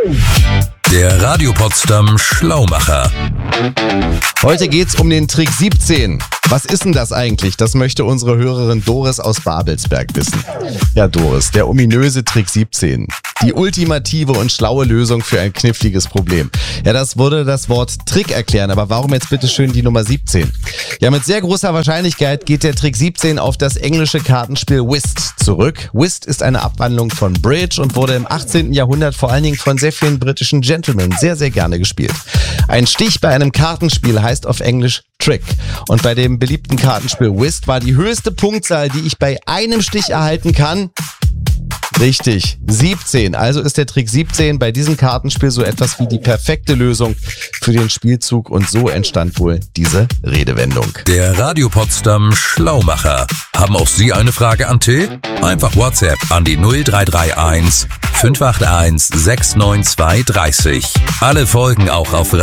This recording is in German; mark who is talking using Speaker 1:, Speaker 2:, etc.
Speaker 1: Der Radio Potsdam Schlaumacher.
Speaker 2: Heute geht's um den Trick 17. Was ist denn das eigentlich? Das möchte unsere Hörerin Doris aus Babelsberg wissen. Ja, Doris, der ominöse Trick 17. Die ultimative und schlaue Lösung für ein kniffliges Problem. Ja, das würde das Wort Trick erklären, aber warum jetzt bitte schön die Nummer 17? Ja, mit sehr großer Wahrscheinlichkeit geht der Trick 17 auf das englische Kartenspiel Whist zurück. Whist ist eine Abwandlung von Bridge und wurde im 18. Jahrhundert vor allen Dingen von sehr vielen britischen Gentlemen sehr, sehr gerne gespielt. Ein Stich bei einem Kartenspiel heißt auf Englisch Trick. Und bei dem beliebten Kartenspiel Whist war die höchste Punktzahl, die ich bei einem Stich erhalten kann, richtig, 17. Also ist der Trick 17 bei diesem Kartenspiel so etwas wie die perfekte Lösung für den Spielzug und so entstand wohl diese Redewendung.
Speaker 1: Der Radio Potsdam Schlaumacher. Haben auch Sie eine Frage an Till? Einfach WhatsApp an die 0331 581 69230. Alle Folgen auch auf